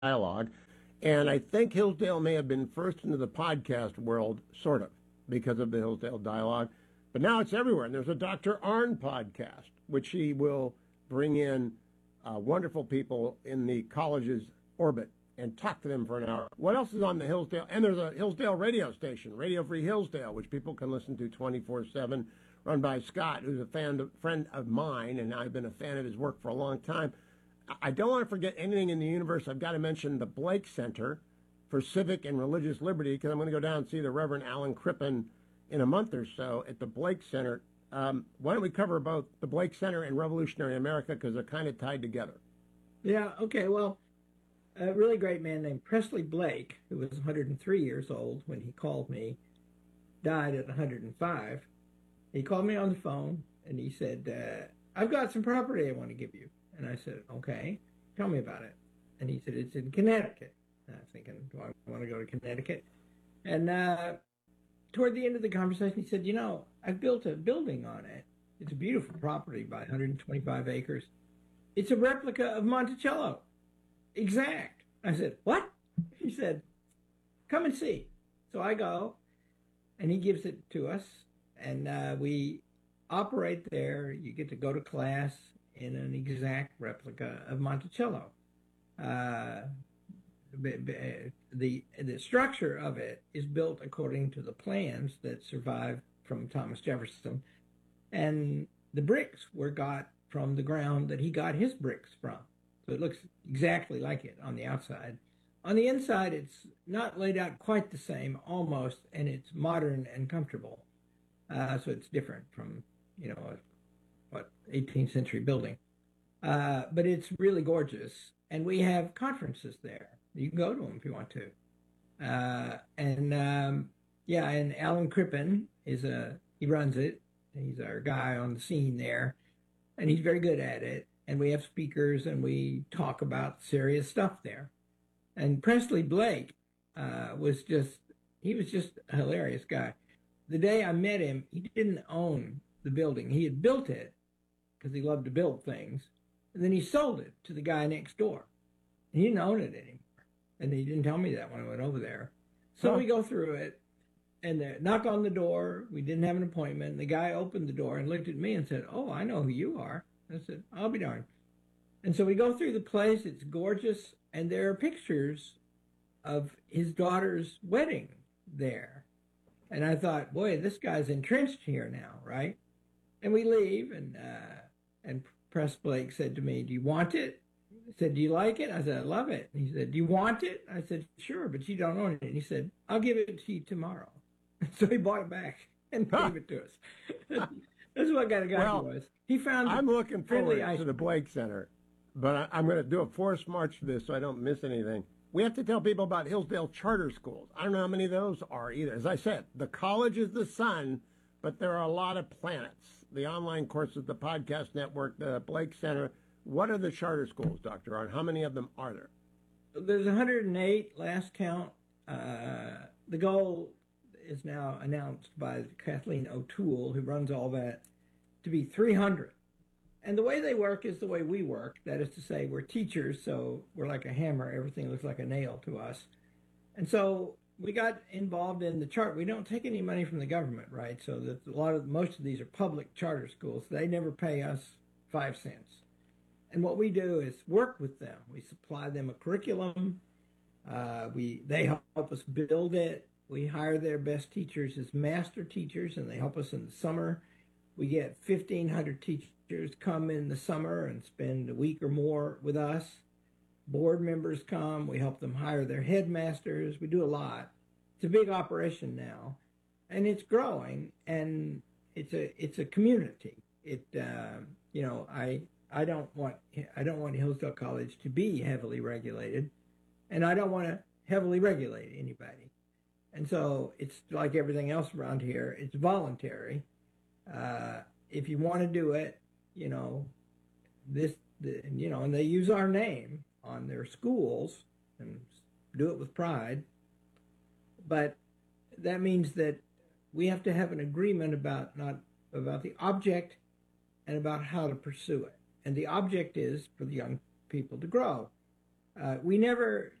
Dialogue. And I think Hillsdale may have been first into the podcast world, sort of, because of the Hillsdale Dialogue. But now it's everywhere. And there's a Dr. Arnn podcast, which he will bring in wonderful people in the college's orbit and talk to them for an hour. What else is on the Hillsdale? And there's a Hillsdale radio station, Radio Free Hillsdale, which people can listen to 24/7, run by Scott, who's a friend of mine, and I've been a fan of his work for a long time. I don't want to forget anything in the universe. I've got to mention the Blake Center for Civic and Religious Liberty, because I'm going to go down and see the Reverend Alan Crippen in a month or so at the Blake Center. Why don't we cover both the Blake Center and Revolutionary America, because they're kind of tied together? Yeah, okay. Well, a really great man named Presley Blake, who was 103 years old when he called me, died at 105. He called me on the phone and he said, I've got some property I want to give you. And I said, okay, tell me about it. And he said, it's in Connecticut. And I was thinking, do I want to go to Connecticut? And toward the end of the conversation, he said, I've built a building on it. It's a beautiful property by 125 acres. It's a replica of Monticello. Exact. I said, what? He said, come and see. So I go, and he gives it to us, and we operate there. You get to go to class in an exact replica of Monticello. The structure of it is built according to the plans that survived from Thomas Jefferson, and the bricks were got from the ground that he got his bricks from. So it looks exactly like it on the outside. On the inside, it's not laid out quite the same, almost, and it's modern and comfortable. So it's different from, 18th century building. But it's really gorgeous. And we have conferences there. You can go to them if you want to. And Alan Crippen he runs it. He's our guy on the scene there. And he's very good at it. And we have speakers and we talk about serious stuff there. And Presley Blake was just a hilarious guy. The day I met him, he didn't own the building. He had built it because he loved to build things. And then he sold it to the guy next door. And he didn't own it anymore. And he didn't tell me that when I went over there. So we go through it and knock on the door. We didn't have an appointment. The guy opened the door and looked at me and said, oh, I know who you are. I said, I'll be darned. And so we go through the place. It's gorgeous. And there are pictures of his daughter's wedding there. And I thought, boy, this guy's entrenched here now, right? And we leave, and Press Blake said to me, do you want it? I said, do you like it? I said, I love it. And he said, do you want it? I said, sure, but you don't own it. And he said, I'll give it to you tomorrow. So he bought it back and gave it to us. That's what kind of guy he was. He found. I'm looking forward to the Blake Center, but I'm going to do a forced march to this so I don't miss anything. We have to tell people about Hillsdale charter schools. I don't know how many of those are either. As I said, the college is the sun, but there are a lot of planets. The online courses, the podcast network, the Blake Center. What are the charter schools, Dr. Arnn? How many of them are there? There's 108 last count. The goal is now announced by Kathleen O'Toole, who runs all that, to be 300. And the way they work is the way we work. That is to say, we're teachers, so we're like a hammer. Everything looks like a nail to us. And so we got involved in the chart. We don't take any money from the government, right? So that most of these are public charter schools. They never pay us 5 cents. And what we do is work with them. We supply them a curriculum. They help us build it. We hire their best teachers as master teachers, and they help us in the summer. We get 1,500 teachers come in the summer and spend a week or more with us. Board members come. We help them hire their headmasters. We do a lot. It's a big operation now, and it's growing, and it's a community. I don't want Hillsdale College to be heavily regulated, and I don't want to heavily regulate anybody. And so it's like everything else around here. It's voluntary. If you want to do it, and they use our name on their schools and do it with pride. But that means that we have to have an agreement about the object and about how to pursue it. And the object is for the young people to grow. We never